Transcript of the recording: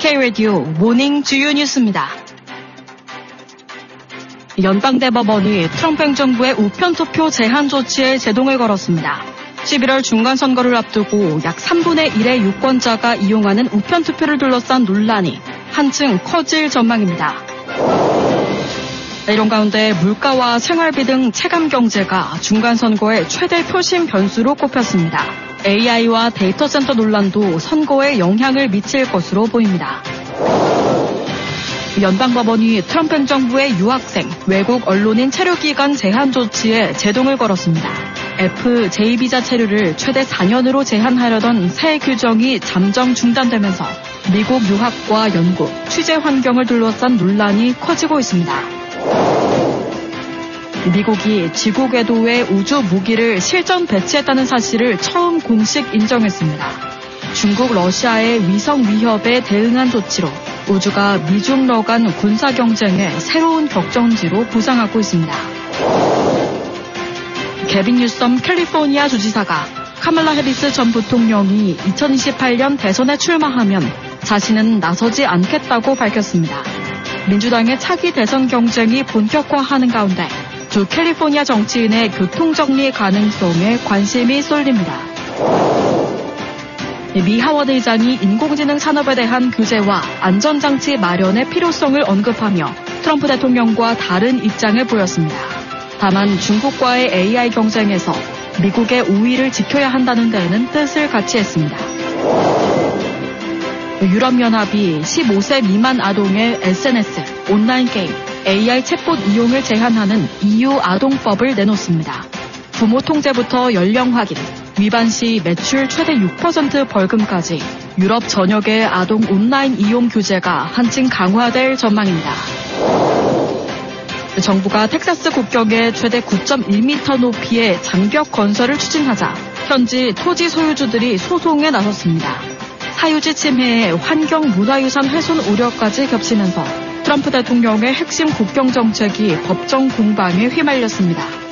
K-라디오 모닝 주요 뉴스입니다. 연방대법원이 트럼프 행정부의 우편투표 제한 조치에 제동을 걸었습니다. 11월 중간선거를 앞두고 약 3분의 1의 유권자가 이용하는 우편투표를 둘러싼 논란이 한층 커질 전망입니다. 이런 가운데 물가와 생활비 등 체감 경제가 중간선거의 최대 표심 변수로 꼽혔습니다. AI와 데이터 센터 논란도 선거에 영향을 미칠 것으로 보입니다. 연방법원이 트럼프 행정부의 유학생, 외국 언론인 체류 기간 제한 조치에 제동을 걸었습니다. FJ 비자 체류를 최대 4년으로 제한하려던 새 규정이 잠정 중단되면서 미국 유학과 연구, 취재 환경을 둘러싼 논란이 커지고 있습니다. 미국이 지구 궤도에 우주 무기를 실전 배치했다는 사실을 처음 공식 인정했습니다. 중국, 러시아의 위성 위협에 대응한 조치로 우주가 미중 간 군사 경쟁의 새로운 격전지로 부상하고 있습니다. 개빈 뉴섬 캘리포니아 주지사가 카말라 해리스 전 부통령이 2028년 대선에 출마하면 자신은 나서지 않겠다고 밝혔습니다. 민주당의 차기 대선 경쟁이 본격화하는 가운데 주 캘리포니아 정치인의 교통정리 가능성에 관심이 쏠립니다. 미 하원 의장이 인공지능 산업에 대한 규제와 안전장치 마련의 필요성을 언급하며 트럼프 대통령과 다른 입장을 보였습니다. 다만 중국과의 AI 경쟁에서 미국의 우위를 지켜야 한다는 데에는 뜻을 같이 했습니다. 유럽연합이 15세 미만 아동의 SNS, 온라인 게임, AI 챗봇 이용을 제한하는 EU 아동법을 내놓습니다. 부모 통제부터 연령 확인, 위반 시 매출 최대 6% 벌금까지 유럽 전역의 아동 온라인 이용 규제가 한층 강화될 전망입니다. 정부가 텍사스 국경에 최대 9.1m 높이의 장벽 건설을 추진하자 현지 토지 소유주들이 소송에 나섰습니다. 사유지 침해에 환경 문화유산 훼손 우려까지 겹치면서 트럼프 대통령의 핵심 국경 정책이 법정 공방에 휘말렸습니다.